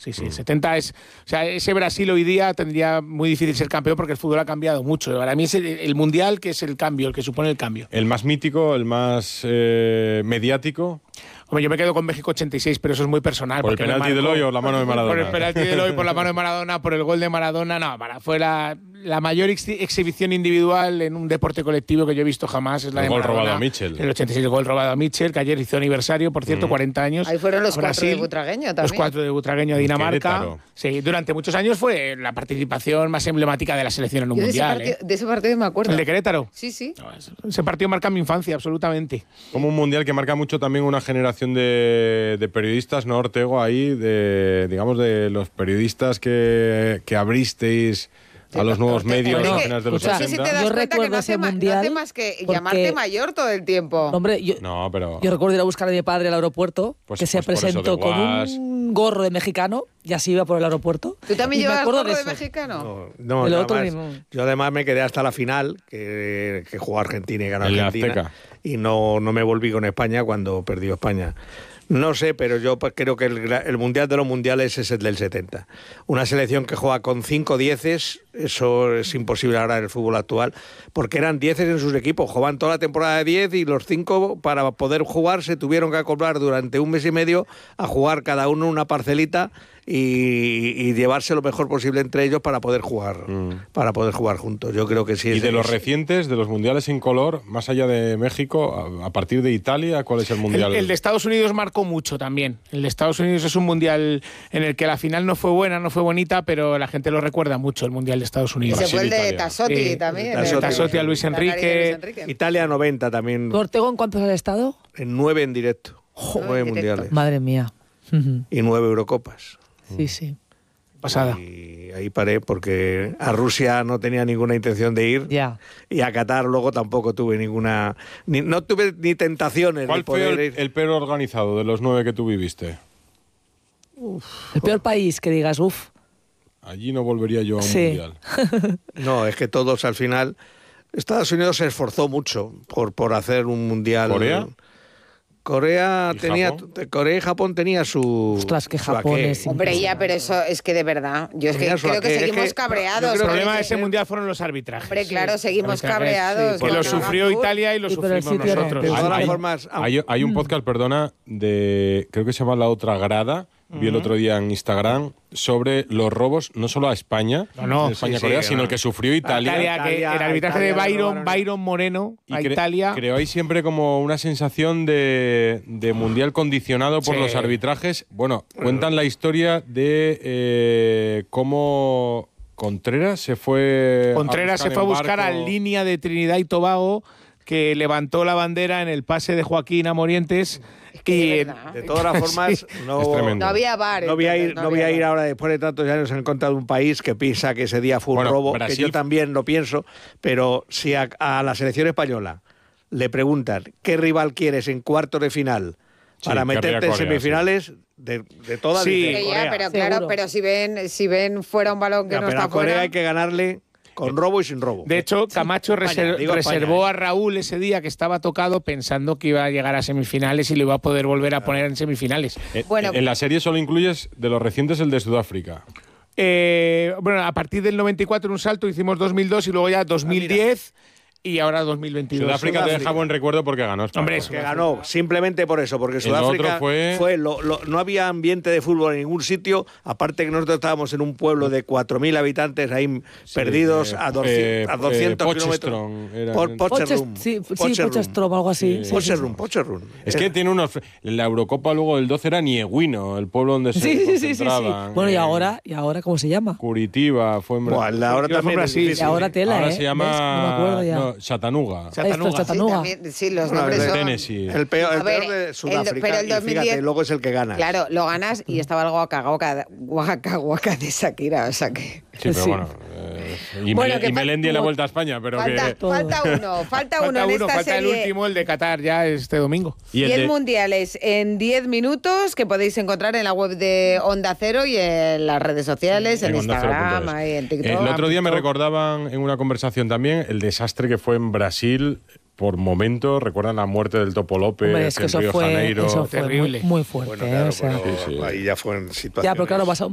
Sí, 70 es... O sea, ese Brasil hoy día tendría muy difícil ser campeón porque el fútbol ha cambiado mucho. Para mí es el Mundial que es el cambio, el que supone el cambio. ¿El más mítico, el más mediático? Hombre, yo me quedo con México 86, pero eso es muy personal. ¿Por el penalti de Eloy o la mano de Maradona? Por el penalti de Eloy, por la mano de Maradona, por el gol de Maradona. No, fue la mayor exhibición individual en un deporte colectivo que yo he visto jamás. Es la el de gol Maradona, robado a Mitchell. El 86, el gol robado a Mitchell, que ayer hizo aniversario, por cierto, 40 años. Ahí fueron los Brasil, 4 de Butragueño también. Los 4 de Butragueño a Dinamarca. Querétaro. Sí, durante muchos años fue la participación más emblemática de la selección en un mundial. De ese partido me acuerdo. ¿El de Querétaro? Sí. No, ese partido marca mi infancia, absolutamente. Como un mundial que marca mucho también una generación de periodistas, ¿no, Ortego? Ahí, de los periodistas que abristeis a los nuevos medios a finales de los 80. Si te das cuenta que no hace más que llamarte mayor todo el tiempo. Hombre, yo recuerdo ir a buscar a mi padre al aeropuerto, que se presentó con un gorro de mexicano y así iba por el aeropuerto. ¿Tú también llevas gorro de No, mexicano? yo además me quedé hasta la final, que jugó Argentina y ganó Argentina. Azteca. Y no me volví con España cuando perdió España. No sé, pero yo creo que el mundial de los mundiales es el del 70. Una selección que juega con 5 dieces, eso es imposible ahora en el fútbol actual, porque eran 10 en sus equipos, jugaban toda la temporada de 10 y los 5 para poder jugar se tuvieron que acoplar durante un mes y medio a jugar cada uno una parcelita y llevarse lo mejor posible entre ellos para poder jugar juntos. Yo creo que sí. Y de los recientes, de los mundiales en color, más allá de México, a partir de Italia, ¿cuál es el mundial? El de Estados Unidos marcó mucho también. El de Estados Unidos es un mundial en el que la final no fue buena, no fue bonita, pero la gente lo recuerda mucho, el mundial de Estados Unidos. Se fue el de Tassotti también. Tassotti a Luis Enrique. Italia 90 también. ¿Ortego en cuántos has estado? En 9 en directo. 9 mundiales. Madre mía. Y 9 Eurocopas. Sí. Pasada. Y ahí paré porque a Rusia no tenía ninguna intención de ir. Ya. Y a Qatar luego tampoco tuve ninguna... no tuve ni tentaciones de poder ir. ¿Cuál fue el peor organizado de los 9 que tú viviste? El peor país que digas, Allí no volvería yo a un mundial. No, es que todos al final... Estados Unidos se esforzó mucho por hacer un mundial. ¿Corea? Corea ¿Y y Japón tenía su... Ostras, que Japón es... Hombre, ya, pero eso es que de verdad, yo es que creo que seguimos cabreados. El problema de ese mundial fueron los arbitrajes. Hombre, claro, seguimos cabreados. Que lo sufrió Italia y lo sufrimos nosotros. De todas las formas... Hay un podcast, perdona, creo que se llama La Otra Grada, vi el otro día en Instagram, sobre los robos, no solo a España, España-Corea, sino el que sufrió Italia. El arbitraje de Byron Moreno a Italia. Creo hay siempre como una sensación de mundial condicionado por los arbitrajes. Bueno, cuentan la historia de cómo Contreras se fue a buscar a Línea de Trinidad y Tobago, que levantó la bandera en el pase de Joaquín a Morientes. De todas las formas, no había VAR. No voy a ir ahora, después de tantos años, en contra de un país que piensa que ese día fue un robo, Brasil, que yo también lo pienso, pero si a la selección española le preguntan qué rival quieres en cuartos de final para meterte en semifinales, de todas Corea. Pero claro, pero si ven fuera un balón que no está fuera... Corea hay que ganarle... Con robo y sin robo. De hecho, Camacho reservó a Raúl ese día que estaba tocado pensando que iba a llegar a semifinales y lo iba a poder volver a poner en semifinales. En la serie solo incluyes de los recientes el de Sudáfrica. A partir del 94 un salto, hicimos 2002 y luego ya 2010 y ahora 2022. Sudáfrica te deja buen recuerdo porque ganó España. Hombre, que ganó, simplemente por eso, porque Sudáfrica no había ambiente de fútbol en ningún sitio, aparte que nosotros estábamos en un pueblo de 4.000 habitantes ahí perdidos a 200 kilómetros. Potchefstroom, algo así. Potchefstroom. Es que tiene unos... La Eurocopa luego del 12 era Nieguino, el pueblo donde se concentraban. Sí. Bueno, ¿y ahora cómo se llama? Curitiba, fue en Brasil. Ahora también es difícil. Y ahora tela, ahora se llama... No me acuerdo ya. Chattanooga. Chattanooga. Sí, los nombres son... Tennessee. El peor de Sudáfrica. Pero el 2010, fíjate, luego es el que gana. Claro, lo ganas y estaba el Waka de Shakira, o sea que... Sí, pero bueno... Y Melendi en la Vuelta a España, pero falta uno en esta falta serie. el último, el de Qatar, ya este domingo. Y el Mundial es en 10 minutos, que podéis encontrar en la web de Onda Cero y en las redes sociales, en Instagram, y en TikTok. El otro día me recordaban en una conversación también el desastre que fue en Brasil. Por momentos, recuerdan la muerte del Topo López. Hombre, es que en Río Janeiro. eso fue terrible. Muy fuerte. Bueno, claro, ahí ya fue en situación. Ya, pero claro, vas a